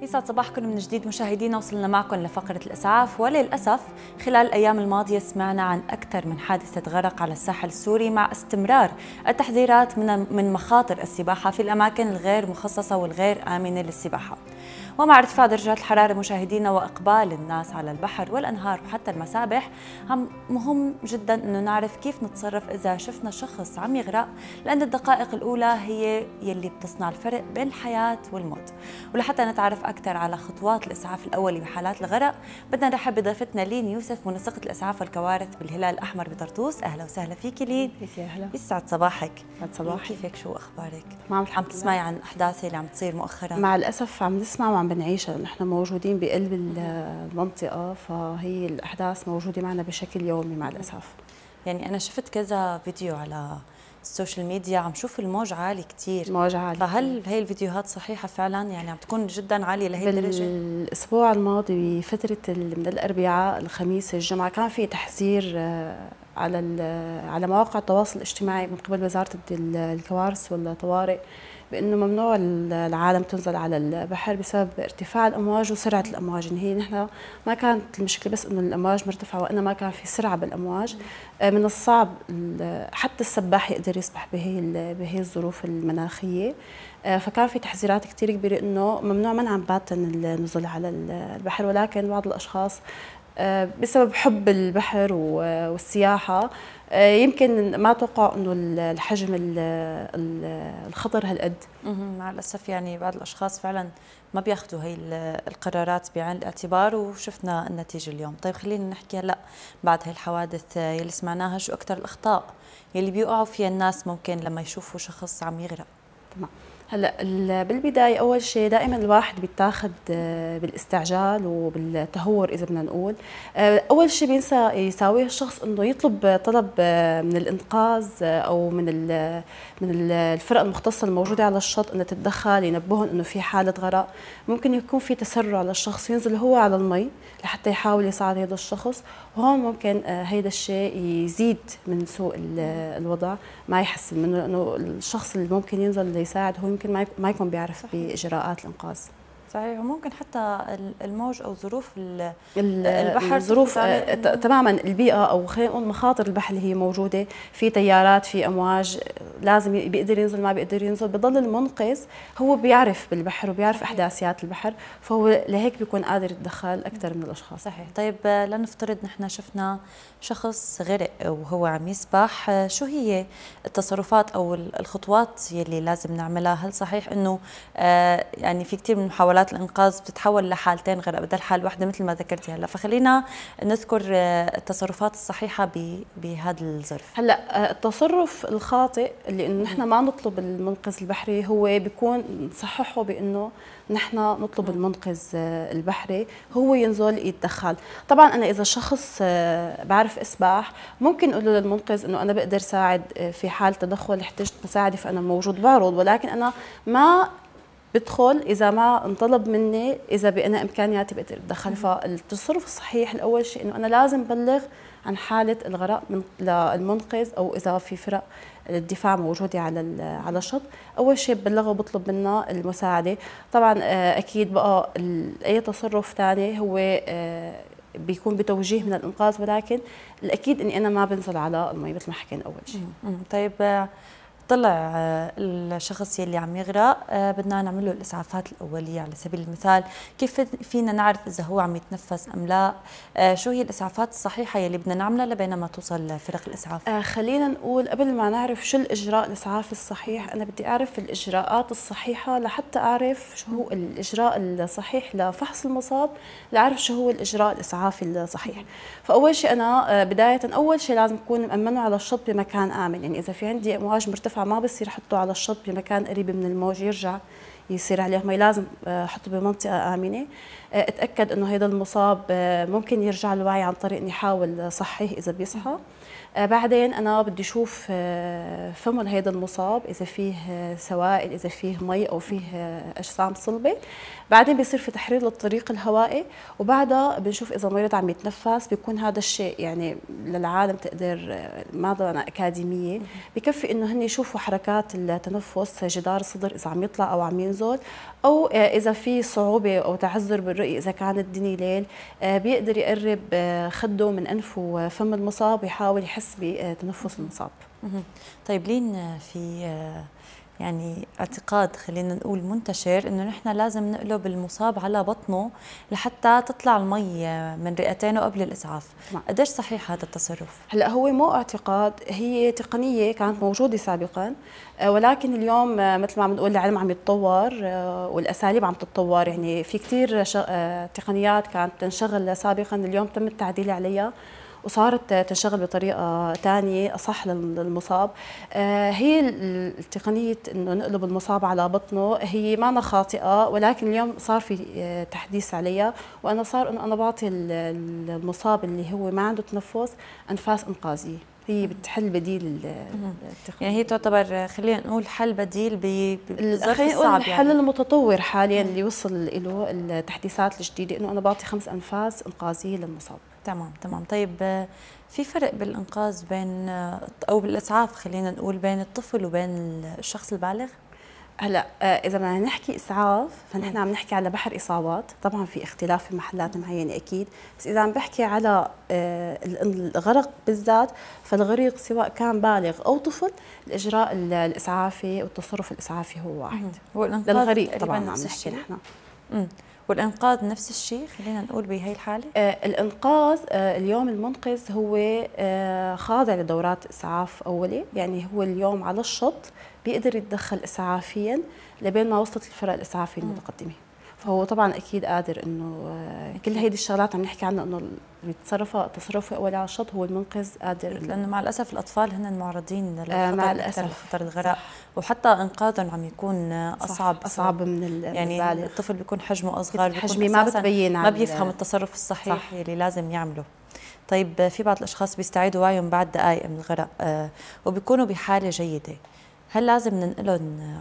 يسعد صباحكم من جديد مشاهدينا. وصلنا معكم لفقرة الإسعاف، وللأسف خلال الأيام الماضية سمعنا عن أكثر من حادثة غرق على الساحل السوري، مع استمرار التحذيرات من مخاطر السباحة في الأماكن الغير مخصصة والغير آمنة للسباحة. ومع ارتفاع درجات الحرارة مشاهدينا وإقبال الناس على البحر والأنهار وحتى المسابح، مهم جدا أنه نعرف كيف نتصرف إذا شفنا شخص عم يغرق، لأن الدقائق الأولى هي يلي بتصنع الفرق بين الحياة والموت. ولحتى نتعرف أكثر على خطوات الإسعاف الأولي بحالات الغرق، بدنا نرحب بضيفتنا لين يوسف، منسقة الإسعاف والكوارث بالهلال الأحمر بطرطوس. أهلا وسهلا فيكي لين. أهلا. يسعد صباحك. يسعد صباحك. كيفك؟ شو أخبارك؟ عم تسمعي عن الأحداث اللي عم تصير مؤخرا؟ مع الأسف عم نسمع وعم بنعيشها، نحن موجودين بقلب المنطقة، فهي الأحداث موجودة معنا بشكل يومي مع الأسف. يعني أنا شفت كذا فيديو على السوشيال ميديا، عم شوف الموج عالي كتير. موج عالي. فهل هي الفيديوهات صحيحة فعلا؟ يعني عم تكون جدا عالية لهي الدرجة؟ بالأسبوع الماضي بفترة من الأربعاء الخميس الجمعة كان في تحذير على مواقع التواصل الاجتماعي من قبل وزارة الكوارث والطوارئ بأنه ممنوع العالم تنزل على البحر بسبب ارتفاع الأمواج وسرعة الأمواج. يعني هي نحن ما كانت المشكلة بس إنه الأمواج مرتفعة، وإنما كان في سرعة بالأمواج. من الصعب حتى السباح يقدر يسبح بهي الظروف المناخية. فكان في تحذيرات كتير كبيرة إنه ممنوع منعا باتا النزول على البحر، ولكن بعض الأشخاص بسبب حب البحر والسياحة يمكن ما توقع انه الحجم الخطر هالقد. مع الاسف يعني بعض الاشخاص فعلا ما بياخذوا هي القرارات بعين الاعتبار، وشفنا النتيجه اليوم. طيب خلينا نحكي هلا بعد هي الحوادث يلي سمعناها، شو اكثر الاخطاء يلي بيوقعوا فيها الناس ممكن لما يشوفوا شخص عم يغرق؟ تمام. هلا بالبدايه اول شيء دائما الواحد بيتاخذ بالاستعجال وبالتهور اذا بدنا نقول. اول شيء بينسى يساويه الشخص انه يطلب طلب من الانقاذ او من الفرق المختصه الموجوده على الشط انها تتدخل، ينبههم انه في حاله غرق. ممكن يكون في تسرع للشخص ينزل هو على المي لحتى يحاول يساعد هذا الشخص، وهون ممكن هيدا الشيء يزيد من سوء الوضع، ما يحسن منه، لانه الشخص اللي ممكن ينزل ليساعد هو يمكن ما يكون بيعرف بإجراءات الإنقاذ. صحيح. وممكن حتى الموج او ظروف البحر، ظروف تماما البيئه، او خلينا نقول مخاطر البحر اللي هي موجوده، في تيارات، في امواج، لازم بيقدر ينزل ما بيقدر ينزل، بضل المنقذ هو بيعرف بالبحر وبيعرف احداثيات البحر، فهو لهيك بيكون قادر يتدخل اكثر من الاشخاص. صحيح. طيب لنفترض نحن شفنا شخص غرق وهو عم يسبح، شو هي التصرفات او الخطوات يلي لازم نعملها؟ هل صحيح انه يعني في كثير من محاولات الانقاذ بتتحول لحالتين غرق بدل حال واحده مثل ما ذكرتي هلا، فخلينا نذكر التصرفات الصحيحه بهذا الظرف. هلا التصرف الخاطئ اللي انه نحن ما نطلب المنقذ البحري هو بيكون نصححه بانه نحن نطلب المنقذ البحري هو ينزل يتدخل. طبعا انا اذا شخص بعرف اسبح ممكن اقول له للمنقذ انه انا بقدر ساعد في حال تدخل احتجت مساعده فانا موجود بعرض، ولكن انا ما بدخل اذا ما انطلب مني، اذا بانا امكانياتي بقدر اتدخل. فالتصرف الصحيح الاول شيء انه انا لازم بلغ عن حاله الغرق للمنقذ، او اذا في فرق الدفاع موجوده على الشط اول شيء ببلغه وبطلب منه المساعده. طبعا اكيد بقى اي تصرف ثاني هو بيكون بتوجيه من الانقاذ، ولكن الاكيد اني انا ما بنزل على المي مثل ما حكينا اول شيء. طيب طلع الشخص يلي عم يغرق، بدنا نعمل له الاسعافات الاوليه على سبيل المثال، كيف فينا نعرف اذا هو عم يتنفس ام لا؟ شو هي الاسعافات الصحيحه يلي بدنا نعملها لبينما توصل فرق الاسعاف؟ خلينا نقول قبل ما نعرف شو الاجراء الاسعافي الصحيح، انا بدي اعرف الاجراءات الصحيحه لحتى اعرف شو هو الاجراء الصحيح لفحص المصاب، لاعرف شو هو الاجراء الاسعافي الصحيح. فاول شيء انا بدايه اول شيء لازم اكون مامنه على الشط بمكان امن. يعني اذا في عندي امواج مرتفعه ما بصير احطه على الشط بمكان قريب من الموج يرجع يصير عليه مي، لازم احطه بمنطقه امنه. اتاكد انه هذا المصاب ممكن يرجع الوعي عن طريق اني احاول صحيه اذا بيصحى. بعدين انا بدي اشوف فم هيدا المصاب اذا فيه سوائل، اذا فيه مي او فيه اجسام صلبه. بعدين بيصير في تحرير للطريق الهوائي، وبعدها بنشوف اذا المريض عم يتنفس. بيكون هذا الشيء يعني للعالم تقدر ما ضلنا اكاديميه، بكفي انه هن يشوفوا حركات التنفس، جدار الصدر اذا عم يطلع او عم ينزل، او اذا في صعوبه او تعذر بالرؤيه اذا كان الدنيا ليل. بيقدر يقرب خده من انف وفم المصاب ويحاول يحس بتنفس المصاب. طيب لين في يعني اعتقاد خلينا نقول منتشر انه نحن لازم نقلب المصاب على بطنه لحتى تطلع المي من رئتينه قبل الاسعاف، قديش صحيح هذا التصرف؟ هلا هو مو اعتقاد، هي تقنيه كانت موجوده سابقا، ولكن اليوم مثل ما عم نقول العلم عم يتطور والاساليب عم تتطور. يعني في كثير تقنيات كانت تنشغل سابقا اليوم تم التعديل عليها وصارت تنشغل بطريقه ثانيه اصح للمصاب. هي التقنيه انه نقلب المصاب على بطنه هي ما خاطئه، ولكن اليوم صار في تحديث عليها، وانا صار انه انا بعطي المصاب اللي هو ما عنده تنفس انفاس انقاذيه. هي بتحل بديل التقنيه، يعني هي تعتبر خلينا نقول حل بديل بالظرف خلينا نقول الصعب. الحل المتطور حاليا اللي وصل له التحديثات الجديده انه انا بعطي 5 انفاس انقاذيه للمصاب. تمام. طيب في فرق بالإنقاذ بين أو بالإسعاف خلينا نقول بين الطفل وبين الشخص البالغ؟ هلا اذا بدنا نحكي اسعاف فنحن عم نحكي على بحر اصابات، طبعا في اختلاف في محلات معينه اكيد، بس اذا عم بحكي على الغرق بالذات فالغريق سواء كان بالغ او طفل الاجراء الاسعافي والتصرف الاسعافي هو واحد. والإنقاذ للغريق طبعا عم نحكي نحن. والإنقاذ نفس الشيء خلينا نقول بهي الحالة؟ الإنقاذ اليوم المنقذ هو خاضع لدورات إسعاف أولي، يعني هو اليوم على الشط بيقدر يتدخل إسعافيا لبين ما وصلت الفرق الإسعافية المتقدمة. فهو طبعا أكيد قادر إنه كل هيدي الشغلات عم نحكي عنها إنه تصرفه أولي على الشط هو المنقذ قادر. لأنه مع الأسف الأطفال هن معرضين مع الأسف لخطر الغرق، وحتى إنقاذهم عم يكون أصعب من يعني البالغ. الطفل بيكون حجمه أصغر، حجمي ما بتبين، ما بيفهم التصرف الصحيح اللي لازم يعمله. طيب في بعض الأشخاص بيستعيدوا وعيهم بعد دقائق من الغرق وبيكونوا بحالة جيدة، هل لازم ننقلهم